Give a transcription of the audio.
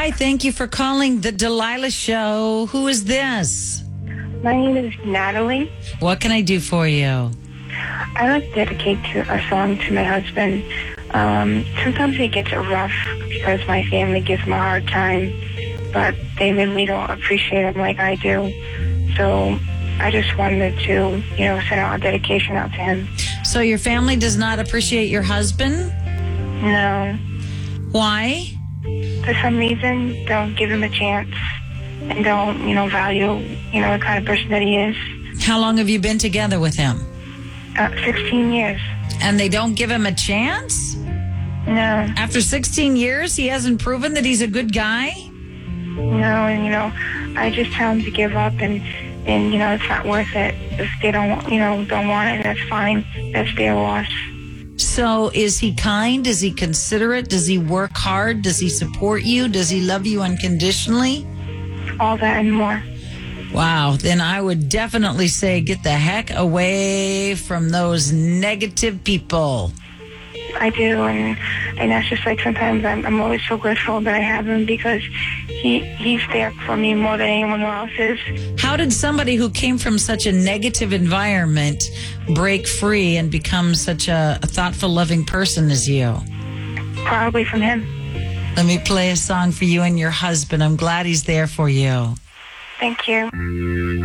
Hi, thank you for calling the Delilah Show. Who is this? My name is Natalie. What can I do for you? I like to dedicate a song to my husband. Sometimes it gets rough because my family gives him a hard time, but they really don't appreciate him like I do. So I just wanted to, send out a dedication out to him. So your family does not appreciate your husband? No. Why? For some reason, don't give him a chance and don't, value, the kind of person that he is. How long have you been together with him? 16 years. And they don't give him a chance? No. After 16 years, he hasn't proven that he's a good guy? No, and, I just tell him to give up and it's not worth it. If they don't want it, that's fine. That's their loss. So is he kind? Is he considerate? Does he work hard? Does he support you? Does he love you unconditionally? All that and more. Wow. Then I would definitely say get the heck away from those negative people. I do, and that's just like sometimes I'm always so grateful that I have him because he's there for me more than anyone else is. How did somebody who came from such a negative environment break free and become such a thoughtful, loving person as you? Probably from him. Let me play a song for you and your husband. I'm glad he's there for you. Thank you.